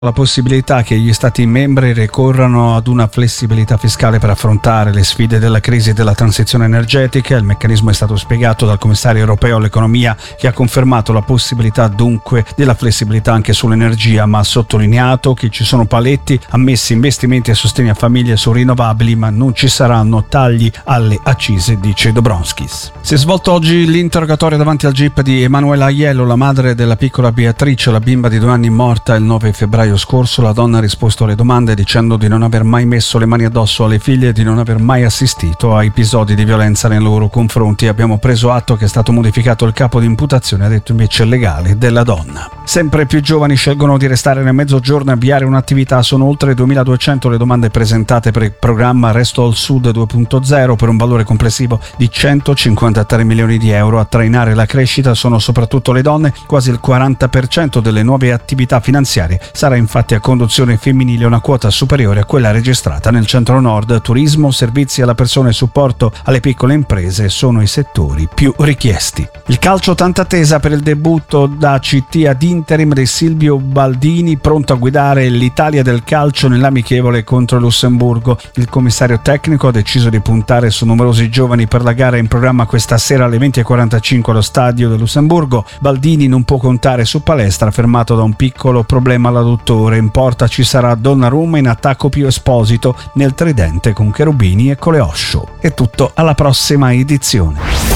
la possibilità che gli Stati membri ricorrano ad una flessibilità fiscale per affrontare le sfide della crisi e della transizione energetica. Il meccanismo è stato spiegato dal commissario europeo all'economia, che ha confermato la possibilità dunque della flessibilità anche sull'energia, ma ha sottolineato che ci sono paletti ammessi investimenti e sostegno a famiglie su rinnovabili, ma non ci saranno tagli alle accise, dice Dombrovskis. Si è svolto oggi l'interrogatorio davanti al GIP di Emanuela Aiello, la madre della piccola Beatrice, la bimba di 2 anni morta il 9 febbraio scorso. La donna ha risposto alle domande dicendo di non aver mai messo le mani addosso alle figlie e di non aver mai assistito a episodi di violenza nei loro confronti. Abbiamo preso atto che è stato modificato il capo di imputazione, ha detto invece il legale della donna. Sempre più giovani scelgono di restare nel mezzogiorno e avviare un'attività. Sono oltre 2200 le domande presentate per il programma Resto al Sud 2.0 per un valore complessivo di 153 milioni di euro. A trainare la crescita sono soprattutto le donne, quasi il 40% delle nuove attività finanziarie sarà infatti a conduzione femminile, una quota superiore a quella registrata nel centro-nord. Turismo, servizi alla persona e supporto alle piccole imprese sono i settori più richiesti. Il calcio, tanta attesa per il debutto da CT ad interim di Silvio Baldini, pronto a guidare l'Italia del calcio nell'amichevole contro il Lussemburgo. Il commissario tecnico ha deciso di puntare su numerosi giovani per la gara in programma questa sera alle 20:45 allo stadio del Lussemburgo. Baldini non può contare su Palestra, fermato da un piccolo problema all'adduttore. In porta ci sarà Donnarumma, in attacco Pio Esposito, nel tridente con Cherubini e Coleoscio. È tutto, alla prossima edizione.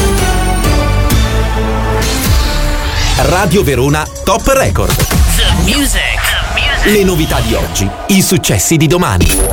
Radio Verona Top Record. The music. Le novità di oggi, i successi di domani.